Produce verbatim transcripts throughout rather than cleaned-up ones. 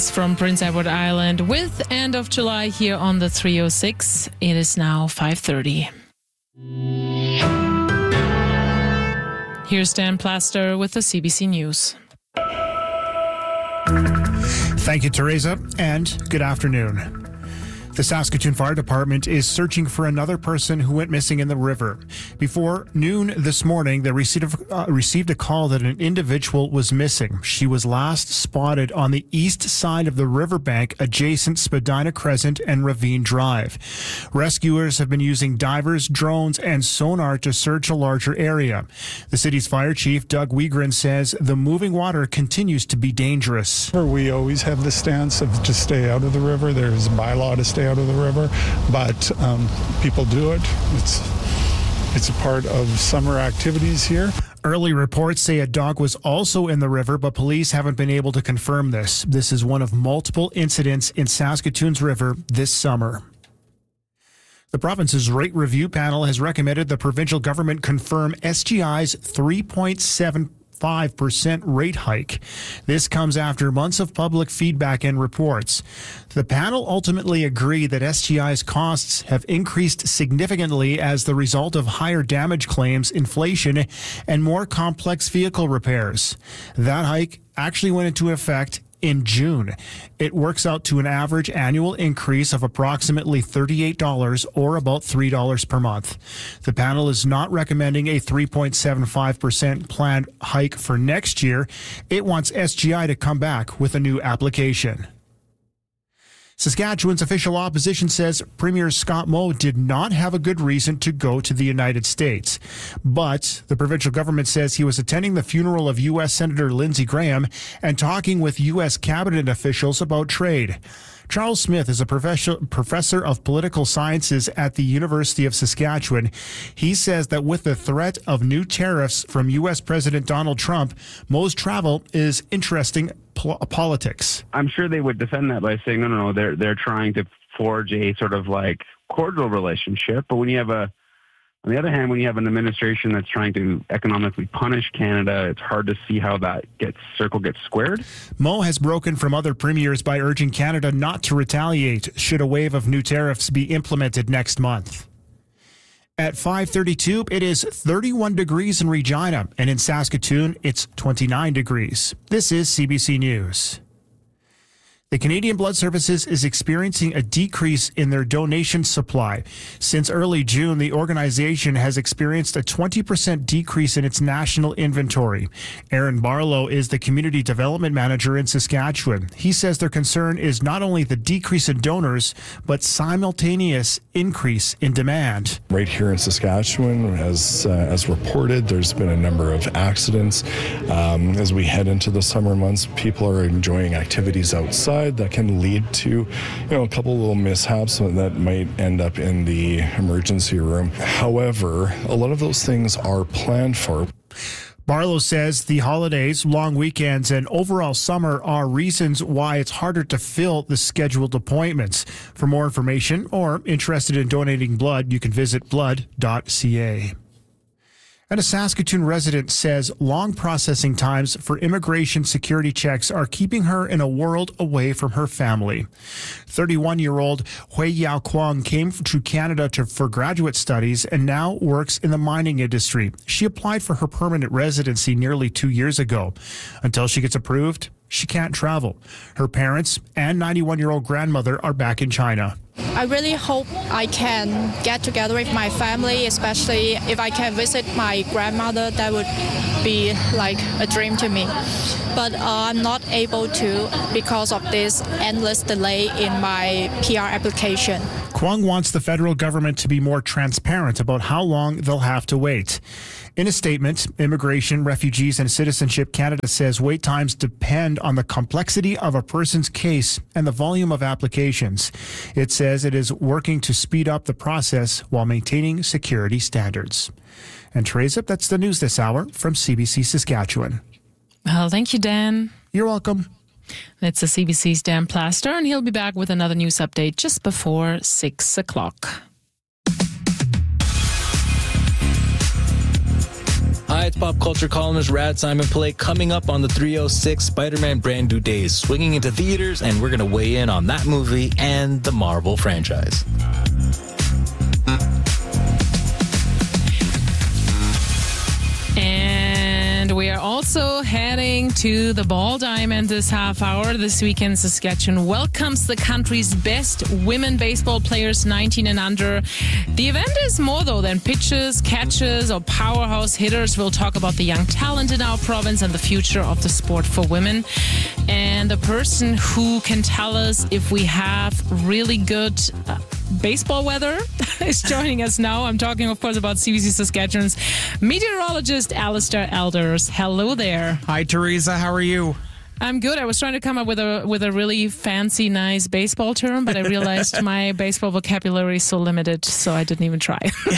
Greetings from Prince Edward Island with end of July here on the three oh six. It is now five thirty. Here's Dan Plaster with the C B C News. Thank you, Teresa, and good afternoon. The Saskatoon Fire Department is searching for another person who went missing in the river. Before noon this morning, they received a, uh, received a call that an individual was missing. She was last spotted on the east side of the riverbank adjacent Spadina Crescent and Ravine Drive. Rescuers have been using divers, drones, and sonar to search a larger area. The city's fire chief, Doug Wiegren, says the moving water continues to be dangerous. We always have the stance of just stay out of the river. There's a bylaw to stay out of the river, but um, people do it. It's it's a part of summer activities here. Early reports say a dog was also in the river, but police haven't been able to confirm this. This is one of multiple incidents in Saskatoon's river this summer. The province's rate review panel has recommended the provincial government confirm S G I's three point seven five percent rate hike. This comes after months of public feedback and reports. The panel ultimately agreed that S G I's costs have increased significantly as the result of higher damage claims, inflation, and more complex vehicle repairs. That hike actually went into effect in June. It works out to an average annual increase of approximately thirty-eight dollars or about three dollars per month. The panel is not recommending a three point seven five percent planned hike for next year. It wants S G I to come back with a new application. Saskatchewan's official opposition says Premier Scott Moe did not have a good reason to go to the United States. But the provincial government says he was attending the funeral of U S Senator Lindsey Graham and talking with U S cabinet officials about trade. Charles Smith is a professor, professor of political sciences at the University of Saskatchewan. He says that with the threat of new tariffs from U S President Donald Trump, Moe's travel is interesting po- politics. I'm sure they would defend that by saying, no, no, no, they're, they're trying to forge a sort of like cordial relationship. But when you have a On the other hand, when you have an administration that's trying to economically punish Canada, it's hard to see how that gets circle gets squared. Moe has broken from other premiers by urging Canada not to retaliate should a wave of new tariffs be implemented next month. At five thirty-two, it is thirty-one degrees in Regina, and in Saskatoon, it's twenty-nine degrees. This is C B C News. The Canadian Blood Services is experiencing a decrease in their donation supply. Since early June, the organization has experienced a twenty percent decrease in its national inventory. Aaron Barlow is the Community Development Manager in Saskatchewan. He says their concern is not only the decrease in donors, but simultaneous increase in demand. Right here in Saskatchewan, as, uh, as reported, there's been a number of accidents. Um, as we head into the summer months, people are enjoying activities outside that can lead to, you know, a couple little mishaps that might end up in the emergency room. However, a lot of those things are planned for. Barlow says the holidays, long weekends, and overall summer are reasons why it's harder to fill the scheduled appointments. For more information or interested in donating blood, you can visit blood dot c a. And a Saskatoon resident says long processing times for immigration security checks are keeping her in a world away from her family. thirty-one-year-old Hui Yao Kwong came to Canada to, for graduate studies and now works in the mining industry. She applied for her permanent residency nearly two years ago. Until she gets approved, she can't travel. Her parents and ninety-one-year-old grandmother are back in China. I really hope I can get together with my family, especially if I can visit my grandmother. That would be like a dream to me. But uh, I'm not able to because of this endless delay in my P R application. Kwong wants the federal government to be more transparent about how long they'll have to wait. In a statement, Immigration, Refugees and Citizenship Canada says wait times depend on the complexity of a person's case and the volume of applications. It says it is working to speed up the process while maintaining security standards. And Teresa, that's the news this hour from C B C Saskatchewan. Well, thank you, Dan. You're welcome. It's the C B C's Dan Plaster, and he'll be back with another news update just before six o'clock. Hi. Hi, it's pop culture columnist Rad Simon Play coming up on the three oh six Spider-Man Brand New Days, swinging into theaters, and we're going to weigh in on that movie and the Marvel franchise. And we are also heading to the Ball Diamond this half hour. This weekend, Saskatchewan welcomes the country's best women baseball players, nineteen and under. The event is more, though, than pitchers, catchers, or powerhouse hitters. We'll talk about the young talent in our province and the future of the sport for women. And the person who can tell us if we have really good uh, baseball weather is joining us now. I'm talking, of course, about C B C Saskatchewan's meteorologist, Alistair Elders. Hello there. Hi, Teresa. How are you? I'm good. I was trying to come up with a with a really fancy, nice baseball term, but I realized my baseball vocabulary is so limited, so I didn't even try.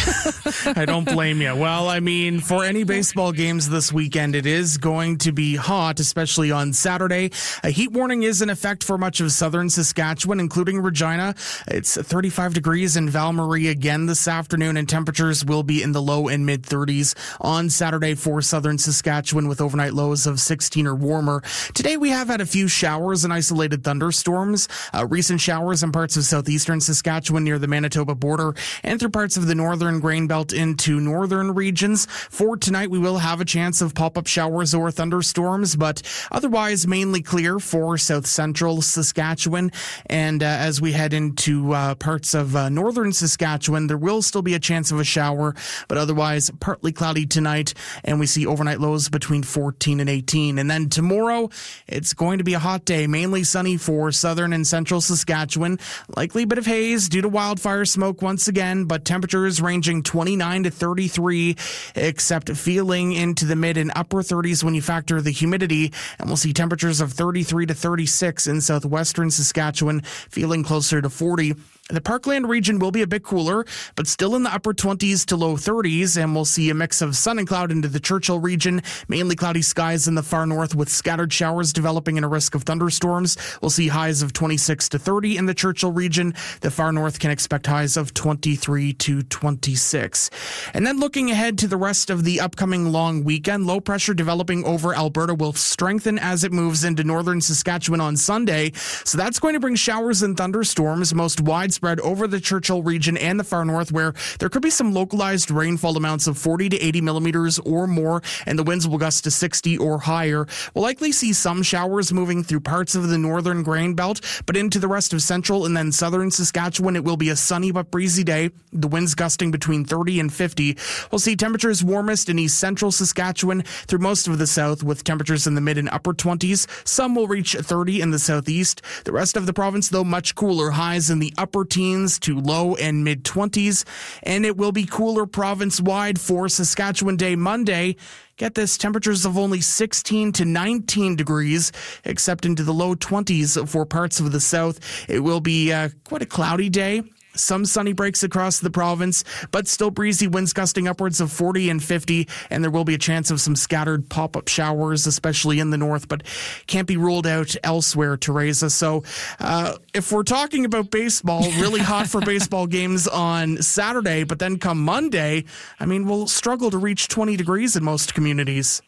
I don't blame you. Well, I mean, for any baseball games this weekend, it is going to be hot, especially on Saturday. A heat warning is in effect for much of southern Saskatchewan, including Regina. It's thirty-five degrees in Val-Marie again this afternoon, and temperatures will be in the low and mid thirties on Saturday for southern Saskatchewan, with overnight lows of sixteen or warmer. Today, we have had a few showers and isolated thunderstorms. Uh, recent showers in parts of southeastern Saskatchewan near the Manitoba border and through parts of the northern grain belt into northern regions. For tonight, we will have a chance of pop-up showers or thunderstorms, but otherwise mainly clear for south central Saskatchewan. And uh, as we head into uh, parts of uh, northern Saskatchewan, there will still be a chance of a shower, but otherwise partly cloudy tonight. And we see overnight lows between fourteen and eighteen. And then tomorrow, it's going to be a hot day, mainly sunny for southern and central Saskatchewan. Likely a bit of haze due to wildfire smoke once again, but temperatures ranging twenty-nine to thirty-three, except feeling into the mid and upper thirties when you factor the humidity. And we'll see temperatures of thirty-three to thirty-six in southwestern Saskatchewan, feeling closer to forty. The Parkland region will be a bit cooler, but still in the upper twenties to low thirties, and we'll see a mix of sun and cloud into the Churchill region, mainly cloudy skies in the far north with scattered showers developing and a risk of thunderstorms. We'll see highs of twenty-six to thirty in the Churchill region. The far north can expect highs of twenty-three to twenty-six. And then looking ahead to the rest of the upcoming long weekend, low pressure developing over Alberta will strengthen as it moves into northern Saskatchewan on Sunday. So that's going to bring showers and thunderstorms, most widespread over the Churchill region and the far north, where there could be some localized rainfall amounts of forty to eighty millimeters or more, and the winds will gust to sixty or higher. We'll likely see some showers moving through parts of the northern grain belt, but into the rest of central and then southern Saskatchewan, it will be a sunny but breezy day. The winds gusting between thirty and fifty. We'll see temperatures warmest in east central Saskatchewan through most of the south, with temperatures in the mid and upper twenties. Some will reach thirty in the southeast. The rest of the province, though, much cooler, highs in the upper teens to low and mid twenties, and it will be cooler province-wide for Saskatchewan Day Monday. Get this, temperatures of only sixteen to nineteen degrees, except into the low twenties for parts of the south. It will be uh, quite a cloudy day. Some sunny breaks across the province, but still breezy, winds gusting upwards of forty and fifty, and there will be a chance of some scattered pop-up showers, especially in the north, but can't be ruled out elsewhere, Teresa. So uh, if we're talking about baseball, really hot for baseball games on Saturday, but then come Monday, I mean, we'll struggle to reach twenty degrees in most communities.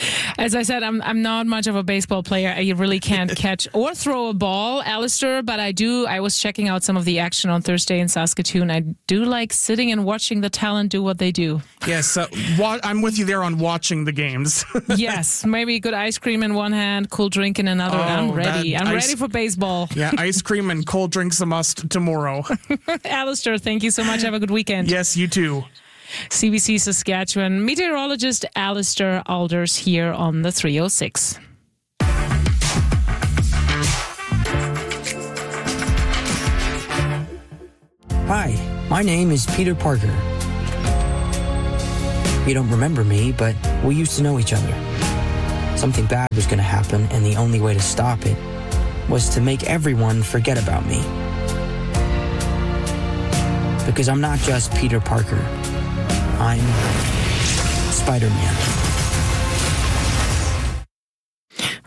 As I said, I'm I'm not much of a baseball player. I really can't catch or throw a ball, Alistair, but I do. I was checking out some of the action on Thursday in Saskatoon. I do like sitting and watching the talent do what they do. Yes, uh, wa- I'm with you there on watching the games. Yes, maybe good ice cream in one hand, cool drink in another. Oh, I'm ready. I'm ice- ready for baseball. Yeah, ice cream and cold drinks a must tomorrow. Alistair, thank you so much. Have a good weekend. Yes, you too. C B C Saskatchewan meteorologist Alistair Elders here on the three oh six. Hi, my name is Peter Parker. You don't remember me, but we used to know each other. Something bad was going to happen, and the only way to stop it was to make everyone forget about me. Because I'm not just Peter Parker. I'm Spider-Man.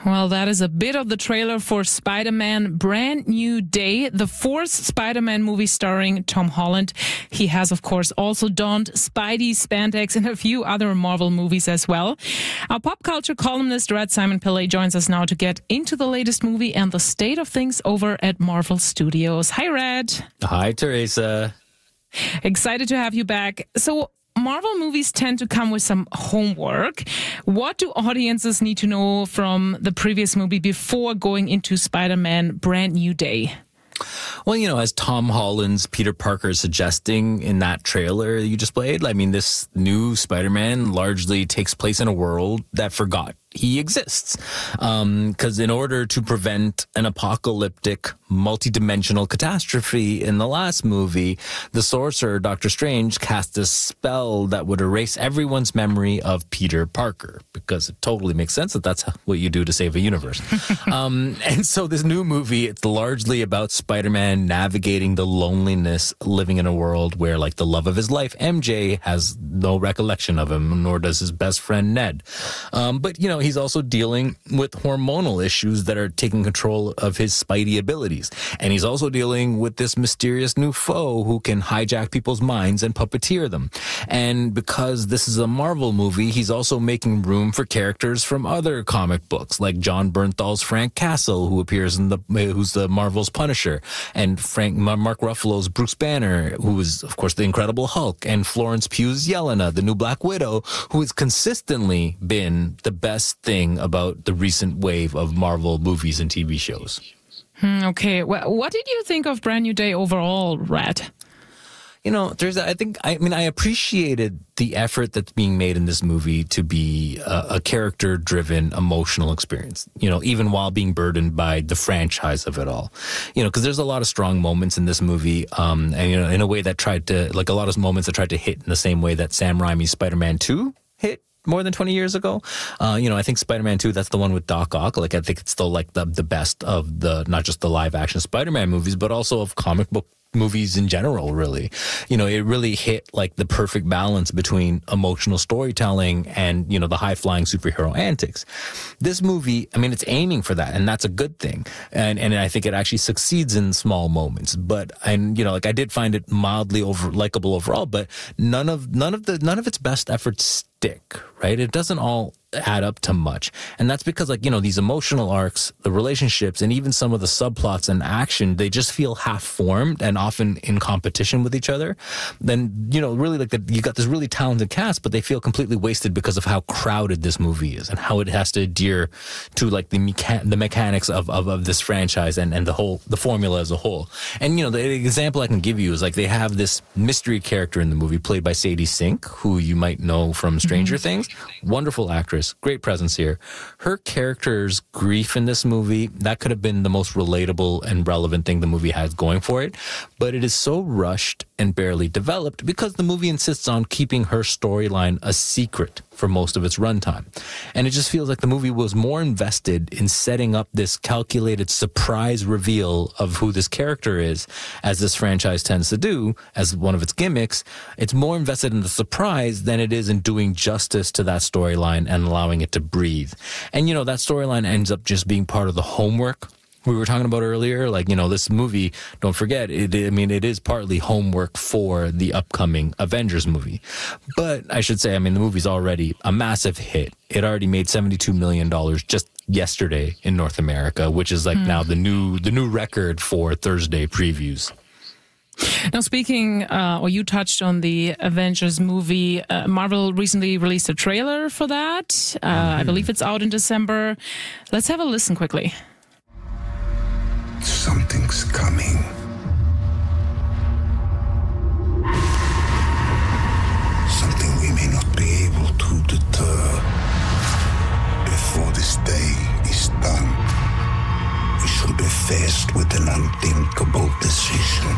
Well, that is a bit of the trailer for Spider-Man Brand New Day, the fourth Spider-Man movie starring Tom Holland. He has, of course, also donned Spidey spandex in a few other Marvel movies as well. Our pop culture columnist, Red Simon Pillay, joins us now to get into the latest movie and the state of things over at Marvel Studios. Hi, Red. Hi, Teresa. Excited to have you back. So, Marvel movies tend to come with some homework. What do audiences need to know from the previous movie before going into Spider-Man Brand New Day? Well, you know, as Tom Holland's Peter Parker is suggesting in that trailer you just played, I mean, this new Spider-Man largely takes place in a world that forgot he exists. Because um, in order to prevent an apocalyptic, multidimensional catastrophe in the last movie, the sorcerer, Doctor Strange, cast a spell that would erase everyone's memory of Peter Parker, because it totally makes sense that that's what you do to save a universe. um, and so this new movie, it's largely about Spider-Man navigating the loneliness, living in a world where, like, the love of his life, M J, has no recollection of him, nor does his best friend Ned. Um, but, you know, he's also dealing with hormonal issues that are taking control of his Spidey abilities. And he's also dealing with this mysterious new foe who can hijack people's minds and puppeteer them. And because this is a Marvel movie, he's also making room for characters from other comic books, like John Bernthal's Frank Castle, who appears in the, who's the Marvel's Punisher, and Frank Mark Ruffalo's Bruce Banner, who is, of course, the Incredible Hulk, and Florence Pugh's Yelena, the new Black Widow, who has consistently been the best thing about the recent wave of Marvel movies and T V shows. Hmm, okay. Well, what did you think of Brand New Day overall, Red? You know, there's, I think, I mean, I appreciated the effort that's being made in this movie to be a, a character-driven, emotional experience, you know, even while being burdened by the franchise of it all. You know, because there's a lot of strong moments in this movie, um, and, you know, in a way that tried to, like a lot of moments that tried to hit in the same way that Sam Raimi's Spider-Man two hit more than twenty years ago. Uh, you know, I think Spider-Man two, that's the one with Doc Ock. Like, I think it's still like the, the best of the, not just the live action Spider-Man movies, but also of comic book movies in general, really. You know, it really hit like the perfect balance between emotional storytelling and, you know, the high-flying superhero antics. This movie, I mean, it's aiming for that, and that's a good thing. And and I think it actually succeeds in small moments. But, and you know, like, I did find it mildly over likable overall, but none of none of the none of its best efforts stick, right? It doesn't all add up to much. And that's because, like, you know, these emotional arcs, the relationships, and even some of the subplots and action, they just feel half-formed and often in competition with each other. Then, you know, really, like, the, you got this really talented cast, but they feel completely wasted because of how crowded this movie is and how it has to adhere to, like, the mecha- the mechanics of, of, of this franchise and, and the whole, the formula as a whole. And, you know, the example I can give you is, like, they have this mystery character in the movie played by Sadie Sink, who you might know from Stranger mm-hmm. Things. Wonderful actress. Great presence here. Her character's grief in this movie, that could have been the most relatable and relevant thing the movie has going for it. But it is so rushed and barely developed because the movie insists on keeping her storyline a secret for most of its runtime. And it just feels like the movie was more invested in setting up this calculated surprise reveal of who this character is, as this franchise tends to do as one of its gimmicks. It's more invested in the surprise than it is in doing justice to that storyline and allowing it to breathe. And, you know, that storyline ends up just being part of the homework we were talking about earlier. Like, you know, this movie, don't forget, it, I mean, it is partly homework for the upcoming Avengers movie. But I should say, I mean, the movie's already a massive hit. It already made seventy-two million dollars just yesterday in North America, which is like mm. now the new the new record for Thursday previews. Now, speaking, uh, or you touched on the Avengers movie. Uh, Marvel recently released a trailer for that. Uh, mm-hmm. I believe it's out in December. Let's have a listen quickly. Something's coming. Something we may not be able to deter. Before this day is done, we shall be faced with an unthinkable decision.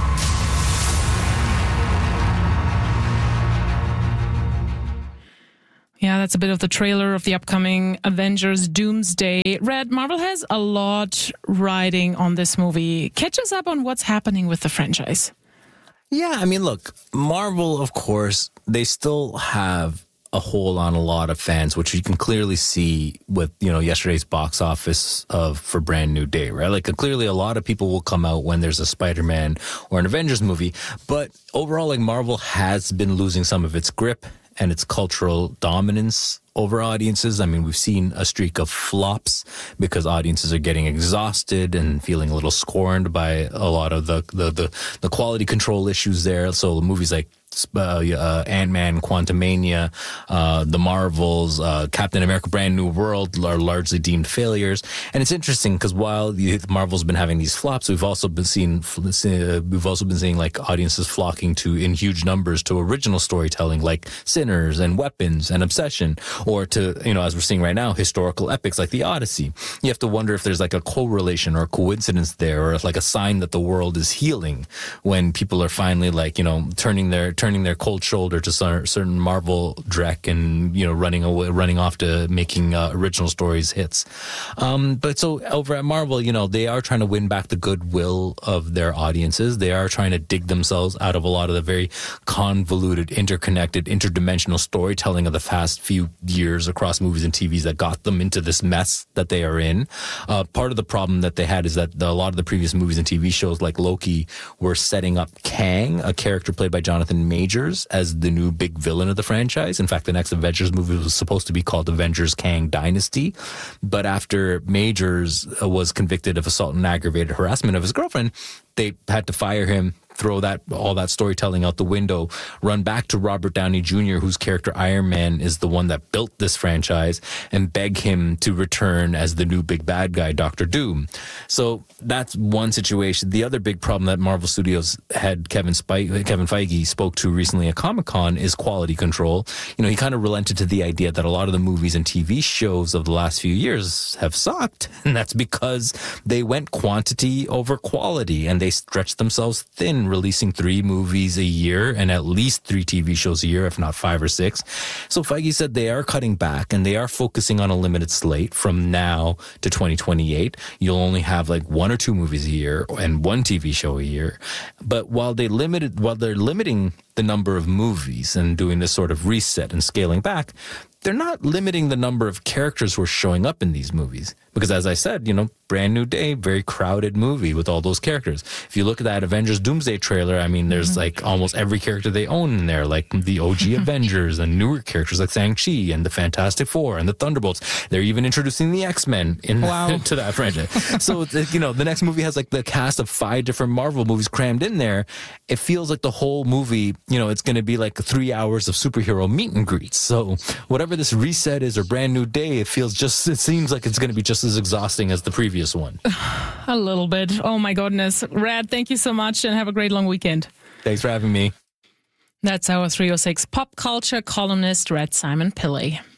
Yeah, that's a bit of the trailer of the upcoming Avengers Doomsday. Red, Marvel has a lot riding on this movie. Catch us up on what's happening with the franchise. Yeah, I mean, look, Marvel, of course, they still have a hole on a lot of fans, which you can clearly see with, you know, yesterday's box office of for Brand New Day, right? Like clearly a lot of people will come out when there's a Spider-Man or an Avengers movie, but overall, like Marvel has been losing some of its grip and its cultural dominance over audiences. I mean, we've seen a streak of flops because audiences are getting exhausted and feeling a little scorned by a lot of the the the, the quality control issues there. So movies like Uh, uh, Ant-Man, Quantumania, uh, the Marvels, uh, Captain America, Brand New World are largely deemed failures. And it's interesting because while the, the Marvel's been having these flops, we've also been seeing uh, we've also been seeing like audiences flocking to in huge numbers to original storytelling like Sinners and Weapons and Obsession, or to, you know, as we're seeing right now, historical epics like the Odyssey. You have to wonder if there's like a correlation or a coincidence there, or like a sign that the world is healing when people are finally like, you know, turning their turning their cold shoulder to certain Marvel dreck and, you know, running away, running off to making uh, original stories hits. Um, but so over at Marvel, you know, they are trying to win back the goodwill of their audiences. They are trying to dig themselves out of a lot of the very convoluted, interconnected, interdimensional storytelling of the past few years across movies and T Vs that got them into this mess that they are in. Uh, part of the problem that they had is that the, a lot of the previous movies and T V shows like Loki were setting up Kang, a character played by Jonathan Majors, as the new big villain of the franchise. In fact, the next Avengers movie was supposed to be called Avengers Kang Dynasty. But after Majors was convicted of assault and aggravated harassment of his girlfriend, they had to fire him, throw that all that storytelling out the window, run back to Robert Downey Junior, whose character Iron Man is the one that built this franchise, and beg him to return as the new big bad guy, Doctor Doom. So that's one situation. The other big problem that Marvel Studios had Kevin Spike, Kevin Feige spoke to recently at Comic-Con is quality control. You know, he kind of relented to the idea that a lot of the movies and T V shows of the last few years have sucked, and that's because they went quantity over quality, and they stretched themselves thin, releasing three movies a year and at least three T V shows a year, if not five or six. So Feige said they are cutting back and they are focusing on a limited slate from now to twenty twenty-eight. You'll only have like one or two movies a year and one T V show a year. But while they limited, while they're limiting the number of movies and doing this sort of reset and scaling back, they're not limiting the number of characters who are showing up in these movies. Because as I said, you know, Brand New Day, very crowded movie with all those characters. If you look at that Avengers Doomsday trailer, I mean, there's mm-hmm. like almost every character they own in there, like the O G Avengers and newer characters like Shang-Chi and the Fantastic Four and the Thunderbolts. They're even introducing the X-Men in wow. to that franchise. So, you know, the next movie has like the cast of five different Marvel movies crammed in there. It feels like the whole movie, you know, it's going to be like three hours of superhero meet and greets. So whatever this reset is or Brand New Day, it feels just, it seems like it's going to be just as exhausting as the previous one. A little bit. Oh my goodness. Rad, thank you so much and have a great long weekend. Thanks for having me. That's our three oh six pop culture columnist, Rad Simon Pillay.